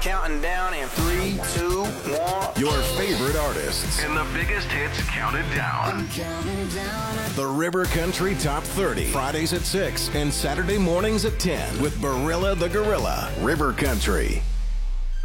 Counting down in 3, 2, 1. Your favorite artists. And the biggest hits counted down. The River Country Top 30. Fridays at 6 and Saturday mornings at 10 with Barilla the Gorilla. River Country.